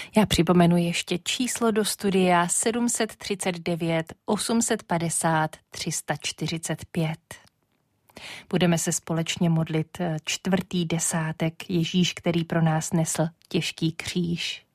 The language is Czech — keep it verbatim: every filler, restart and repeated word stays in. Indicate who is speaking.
Speaker 1: Já připomenu ještě číslo do studia sedm set třicet devět osm set padesát tři sta čtyřicet pět. Budeme se společně modlit čtvrtý desátek, Ježíš, který pro nás nesl těžký kříž.